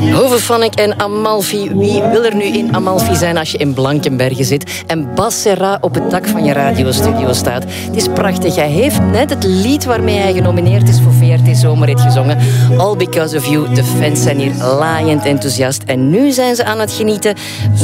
Hoevefannink en Amalfi. Wie wil er nu in Amalfi zijn als je in Blankenberge zit en Bas Serra op het dak van je radiostudio staat? Het is prachtig. Hij heeft net het lied waarmee hij genomineerd is voor VRT Zomerhit gezongen. All Because of You. De fans zijn hier laaiend enthousiast. En nu zijn ze aan het genieten